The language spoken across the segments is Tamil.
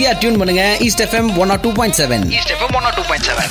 ஈஸியா டியூன் பண்ணுங்க ஈஸ்ட் எஃப்எம் 102.7. East FM 102.7.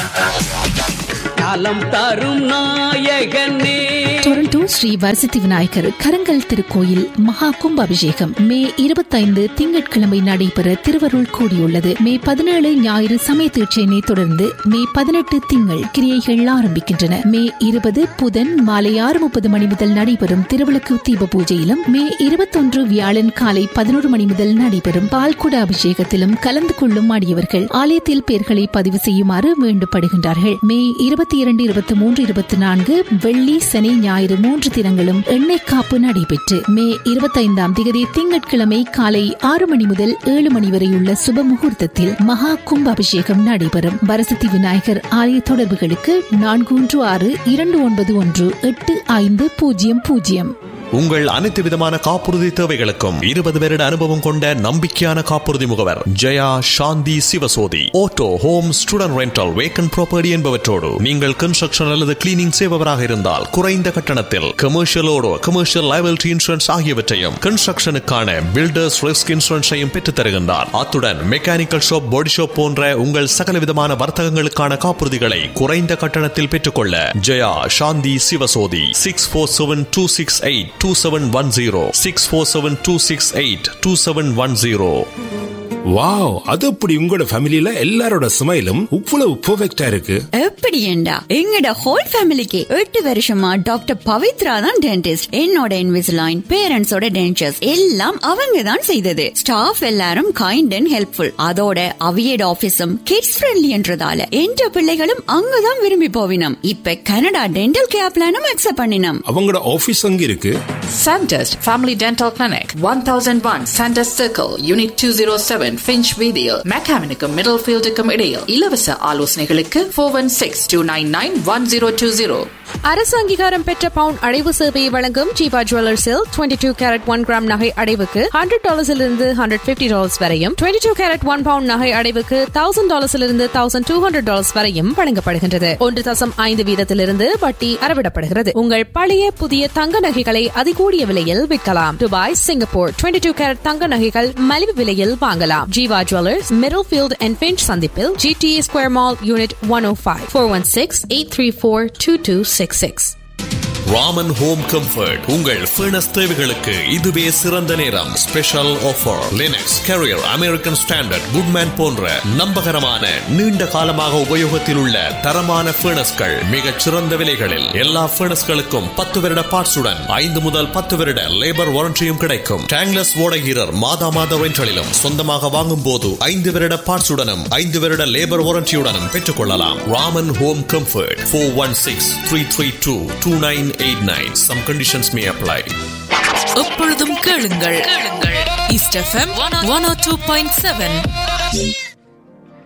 காலம் தரும் நாயகனே. டொரண்டோ ஸ்ரீ வரசித்தி விநாயகர் கரங்கல் திருக்கோயில் மகா கும்பாபிஷேகம் மே 25 திங்கட்கிழமை நடைபெற திருவருள் கூடியுள்ளது. மே 17 ஞாயிறு சமய தீட்சையினை தொடர்ந்து மே 18 திங்கள் கிரியைகள் ஆரம்பிக்கின்றன. மே 20 புதன் மாலை 6:30 மணி முதல் நடைபெறும் திருவிளக்கு தீப பூஜையிலும், மே 21 வியாழன் காலை 11 மணி முதல் நடைபெறும் பால்குட அபிஷேகத்திலும் கலந்து கொள்ளும் அடியவர்கள் ஆலயத்தில் பெயர்களை பதிவு செய்யுமாறு வேண்டப்படுகின்றார்கள். மே 22, 23, 24 வெள்ளி சனி ஞாயிறு 3 தினங்களும் எண்ணெய் காப்பு நடைபெற்று மே 25ஆம் திகதி திங்கட்கிழமை காலை 6 மணி முதல் 7 மணி வரை உள்ள சுப முகூர்த்தத்தில் மகா கும்ப அபிஷேகம் நடைபெறும். வரசித்தி விநாயகர் ஆலய தொடர்புகளுக்கு 416-291-8500. உங்கள் அனைத்து விதமான காப்புறுதி தேவைகளுக்கும் 20 வருட அனுபவம் கொண்ட நம்பிக்கையான காப்புறுதி முகவர் ஜெயா சாந்தி Sivasothy. Auto, home, student rental, vacant property என்பவற்றோடு நீங்கள் கன்ஸ்ட்ரக்ஷன் அல்லது கிளீனிங் செய்பவராக இருந்தால் குறைந்த கட்டணத்தில் கமர்ஷியலோடு கமர்ஷியல் லைபிலிட்டி இன்சூரன்ஸ் ஆகியவற்றையும் கன்ஸ்ட்ரக்ஷனுக்கான பில்டர்ஸ் ரிஸ்க் இன்சூரன்ஸையும் பெற்றுத் தருகின்றார். அத்துடன் மெக்கானிக்கல் ஷாப், பாடி ஷாப் போன்ற உங்கள் சகல விதமான வர்த்தகங்களுக்கான காப்புறுதிகளை குறைந்த கட்டணத்தில் பெற்றுக்கொள்ள ஜெயா சாந்தி சிவசோதி 647-268-2710 647-268-2710. வாவ், அது அப்படி உங்களோட ஃபேமிலில எல்லாரோட ஸ்மைலும் இவ்வளவு பெர்ஃபெக்ட்டா இருக்கு. எப்படி ஏண்டா எங்கட ஹோல் ஃபேமிலிக்கு 8 வருஷமா டாக்டர் பவித்ரா தான் டென்டிஸ்ட். என்னோட இன்விசிலைன், பேரண்ட்ஸோட டென்டர்ஸ் எல்லாம் அவங்க தான் செய்தது. ஸ்டாஃப் எல்லாரும் கைண்ட் அண்ட் ஹெல்ப்ஃபுல். அதோட அவியட் ஆபீஸும் கிட்ஸ் ஃப்ரெண்ட்லின்றதால என்ற பிள்ளைகளும் அங்கதான் விரும்பி போவினம். இப்ப கனடா டென்டல் கேர் பிளானும் அக்செப்ட் பண்ணினோம். அவங்களோட ஆபீஸ் அங்க இருக்கு. Sandest Family Dental Clinic, 1001 Sandest Circle, Unit 207, Finch Video, Mechanical Middlefield இடையில். இலவச ஆலோசனைகளுக்கு 416-299-1020. அரசு அங்கீகாரம் பெற்ற பவுண்ட் அடைவு சேவையை வழங்கும் ஜீவா ஜுவல்லர்ஸில் 22 கேரட் 1 கிராம் நகை அடைவுக்கு $100 $150 வரையும், 22 கேரட் 1 பவுண்ட் நகை அடைவுக்கு $1000 $1200 வரையும் வழங்கப்படுகின்றது. 1.5 வீதத்திலிருந்து வட்டி அறவிடப்படுகிறது. உங்கள் பழைய புதிய தங்க நகைகளை அதிகூடிய விலையில் விற்கலாம். துபாய், சிங்கப்பூர் 22 கேரட் தங்க நகைகள் மலிவு விலையில் வாங்கலாம். Jeeva jewellers, Middlefield and pinch சந்திப்பில், GTA square mall, unit 105, 416-834-2266. Raman home comfort உங்கள் ஃபர்னஸ் தேவைகளுக்கு இதுவே சிறந்த நேரம். Special offer. Linux, carrier, American standard, Goodman போன்ற நம்பகரமான நீண்ட காலமாக உபயோகத்தில் உள்ள தரமான ஃபர்னஸ்கள் மிகச் சிறந்த விலைகளில். எல்லா ஃபர்னஸ்களுக்கும் 10 வருட பார்ட்ஸுடன் 5 முதல் 10 வருட லேபர் வாரண்டியும் கிடைக்கும். டேங்லஸ் ஓடகீரர் மாதா மாத ரெண்டலிலும், சொந்தமாக வாங்கும் போது 5 வருட பார்ட்ஸுடனும் 5 வருட லேபர் வாரண்டியுடனும் பெற்றுக் கொள்ளலாம். Raman home comfort 416-332-2989. Some conditions may apply. எப்பொழுதும் கேளுங்கள். East FM 102.7.